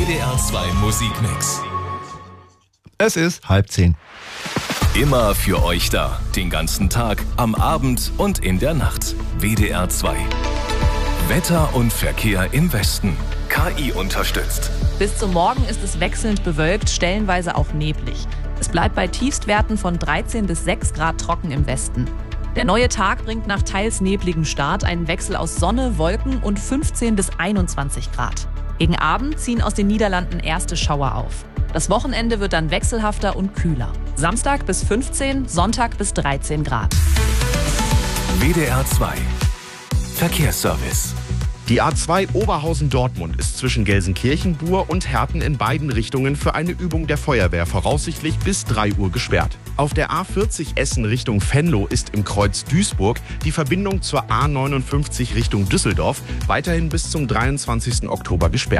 WDR 2 Musikmix. Es ist 9:30. Immer für euch da. Den ganzen Tag, am Abend und in der Nacht. WDR 2. Wetter und Verkehr im Westen. KI unterstützt. Bis zum Morgen ist es wechselnd bewölkt, stellenweise auch neblig. Es bleibt bei Tiefstwerten von 13 bis 6 Grad trocken im Westen. Der neue Tag bringt nach teils nebligem Start einen Wechsel aus Sonne, Wolken und 15 bis 21 Grad. Gegen Abend ziehen aus den Niederlanden erste Schauer auf. Das Wochenende wird dann wechselhafter und kühler. Samstag bis 15, Sonntag bis 13 Grad. WDR 2. Verkehrsservice. Die A2 Oberhausen-Dortmund ist zwischen Gelsenkirchen, Buhr und Herten in beiden Richtungen für eine Übung der Feuerwehr voraussichtlich bis 3 Uhr gesperrt. Auf der A40 Essen Richtung Venlo ist im Kreuz Duisburg die Verbindung zur A59 Richtung Düsseldorf weiterhin bis zum 23. Oktober gesperrt.